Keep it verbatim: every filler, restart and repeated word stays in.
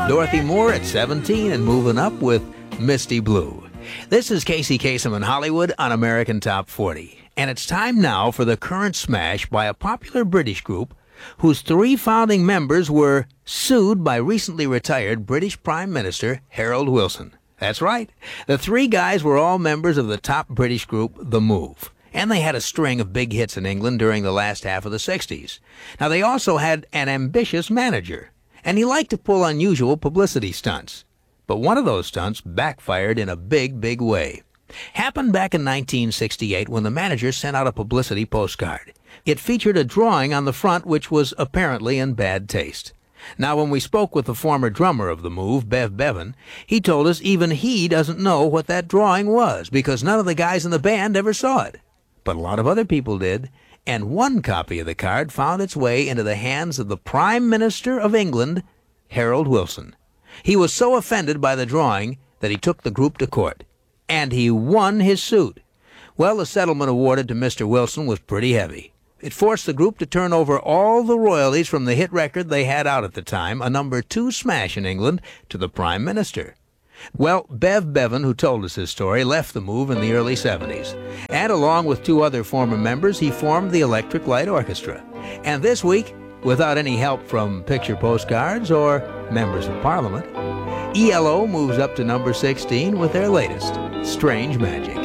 Dorothy Moore at seventeen and moving up with Misty Blue. This is Casey Kasem in Hollywood on American Top forty. And it's time now for the current smash by a popular British group whose three founding members were sued by recently retired British Prime Minister Harold Wilson. That's right. The three guys were all members of the top British group, The Move. And they had a string of big hits in England during the last half of the sixties. Now, they also had an ambitious manager, and he liked to pull unusual publicity stunts. But one of those stunts backfired in a big, big way. Happened back in nineteen sixty-eight when the manager sent out a publicity postcard. It featured a drawing on the front which was apparently in bad taste. Now, when we spoke with the former drummer of The Move, Bev Bevan, he told us even he doesn't know what that drawing was because none of the guys in the band ever saw it. But a lot of other people did, and one copy of the card found its way into the hands of the Prime Minister of England, Harold Wilson. He was so offended by the drawing that he took the group to court, and he won his suit. Well, the settlement awarded to Mister Wilson was pretty heavy. It forced the group to turn over all the royalties from the hit record they had out at the time, a number two smash in England, to the Prime Minister. Well, Bev Bevan, who told us his story, left The Move in the early seventies. And along with two other former members, he formed the Electric Light Orchestra. And this week, without any help from picture postcards or members of Parliament, E L O moves up to number sixteen with their latest, Strange Magic.